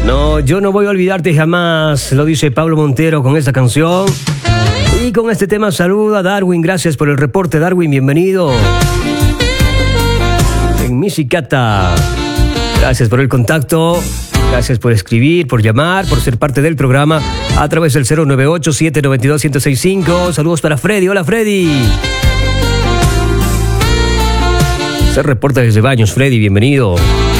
No, yo no voy a olvidarte jamás, lo dice Pablo Montero con esta canción. Y con este tema saluda Darwin, gracias por el reporte, Darwin, bienvenido. En Misicata, gracias por el contacto, gracias por escribir, por llamar, por ser parte del programa a través del 098-792-1065. Saludos para Freddy, hola Freddy. Se reporta desde Baños, Freddy, bienvenido.